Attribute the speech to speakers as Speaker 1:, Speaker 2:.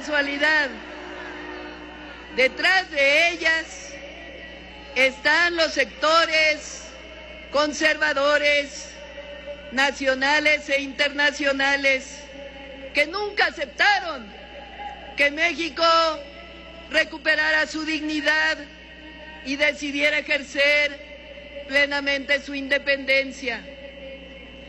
Speaker 1: casualidad. Detrás de ellas están los sectores conservadores, nacionales e internacionales, que nunca aceptaron que México recuperara su dignidad y decidiera ejercer plenamente su independencia.